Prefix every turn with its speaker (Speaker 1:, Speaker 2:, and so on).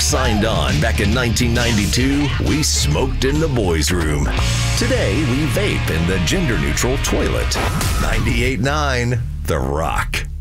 Speaker 1: signed on back in 1992, we smoked in the boys' room. Today, we vape in the gender-neutral toilet. 98.9 The Rock.